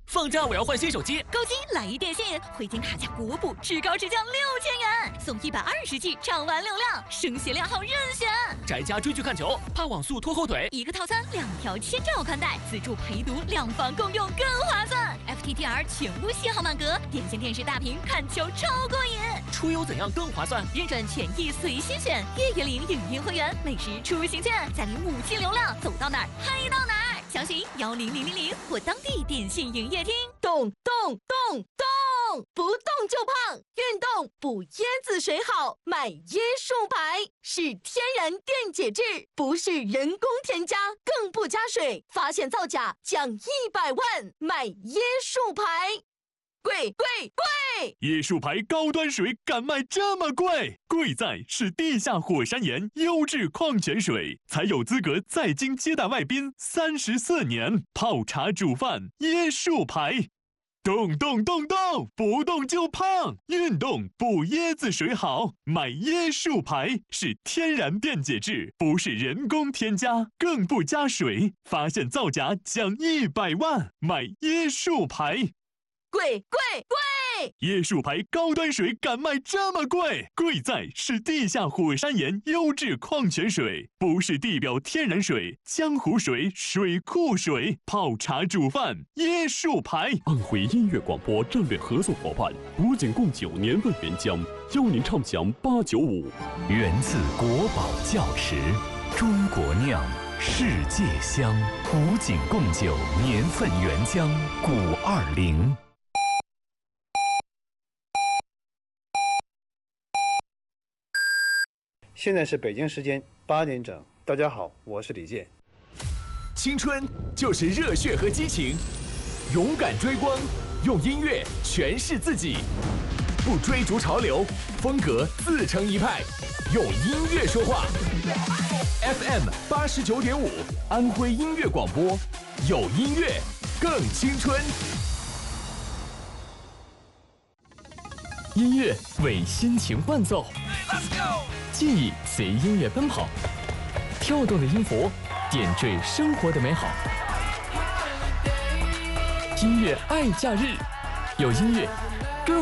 放假我要换新手机， 购机来一电信，回金卡价国补，至高至降6000元，送120G 畅玩流量，声学亮号任选。 宅家追剧看球，怕网速拖后腿， 一个套餐2条千兆宽带，自助陪读，2方共用更划算。FTTR 全屋信号满格，点线电视大屏看球超过瘾。 出游怎样更划算？ 认准权益随心选，月月领影音会员，每日出行券，再领5G流量，走到哪儿嗨到哪儿。详询10000或当地电信营业厅。 动，不动就胖，运动补椰子水好，买椰树牌是天然电解质，不是人工添加，更不加水，发现造假奖100万，买椰树牌。贵！ 椰树牌高端水敢卖这么贵？贵在是地下火山岩优质矿泉水，才有资格在京接待外宾34年。泡茶煮饭，椰树牌。动，不动就胖，运动补椰子水好，买椰树牌是天然电解质，不是人工添加，更不加水，发现造假奖100万，买椰树牌。 贵！ 椰树牌高端水敢卖这么贵？贵在是地下火山岩优质矿泉水，不是地表天然水、江湖水、水库水。泡茶煮饭，椰树牌。 安徽音乐广播战略合作伙伴古井贡酒年份原浆，邀您畅享895。 源自国宝窖池，中国酿，世界香。古井贡酒年份原浆520。 现在是北京时间8点整，大家好，我是李健。 青春就是热血和激情，勇敢追光，用音乐诠释自己，不追逐潮流，风格自成一派，用音乐说话。FM 89.5，安徽音乐广播，有音乐更青春。 音乐为心情伴奏，记忆随音乐奔跑，跳动的音符点缀生活的美好。音乐爱假日，有音乐